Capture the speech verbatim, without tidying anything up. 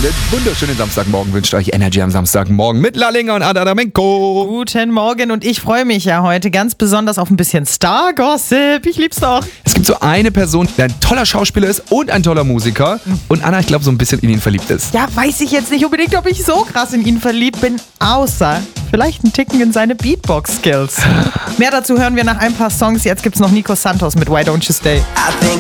Einen wunderschönen Samstagmorgen wünscht euch Energy am Samstagmorgen mit Lallinger und Adadamenko. Guten Morgen und ich freue mich ja heute ganz besonders auf ein bisschen Star-Gossip. Ich lieb's doch. Es gibt so eine Person, der ein toller Schauspieler ist und ein toller Musiker. Und Anna, ich glaube, so ein bisschen in ihn verliebt ist. Ja, weiß ich jetzt nicht unbedingt, ob ich so krass in ihn verliebt bin, außer vielleicht ein Ticken in seine Beatbox-Skills. Mehr dazu hören wir nach ein paar Songs. Jetzt gibt's noch Nico Santos mit Why Don't You Stay. I think